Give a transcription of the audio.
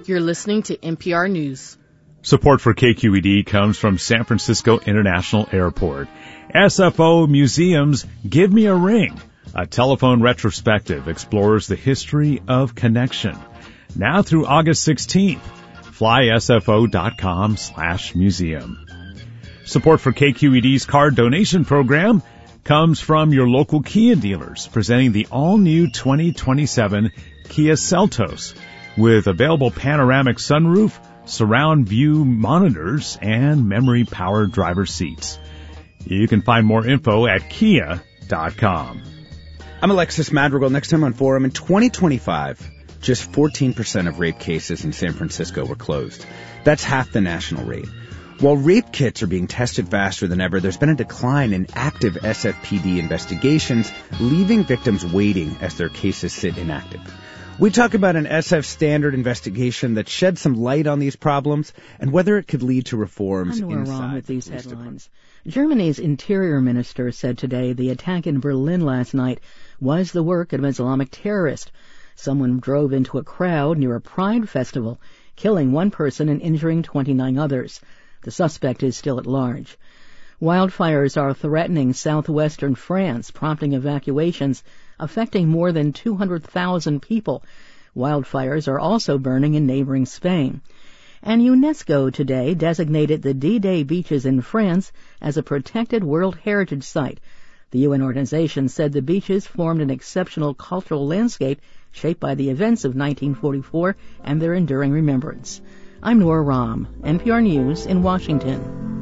You're listening to NPR News. Support for KQED comes from San Francisco International Airport. SFO Museums Give Me a Ring. A telephone retrospective explores the history of connection. Now through August 16th. flysfo.com/museum. Support for KQED's card donation program comes from your local Kia dealers, presenting the all-new 2027 Kia Seltos with available panoramic sunroof, surround view monitors, and memory-powered driver seats. You can find more info at kia.com. I'm Alexis Madrigal. Next time on Forum, in 2025, just 14% of rape cases in San Francisco were closed. That's half the national rate. While rape kits are being tested faster than ever, there's been a decline in active SFPD investigations, leaving victims waiting as their cases sit inactive. We talk about an SF standard investigation that sheds some light on these problems and whether it could lead to reforms inside with these headlines. Germany's interior minister said today the attack in Berlin last night was the work of an Islamic terrorist. Someone drove into a crowd near a pride festival, killing one person and injuring 29 others. The suspect is still at large. Wildfires are threatening southwestern France, prompting evacuations, affecting more than 200,000 people. Wildfires are also burning in neighboring Spain. And UNESCO today designated the D-Day beaches in France as a protected World Heritage Site. The UN organization said the beaches formed an exceptional cultural landscape shaped by the events of 1944 and their enduring remembrance. I'm Nora Rahm, NPR News in Washington.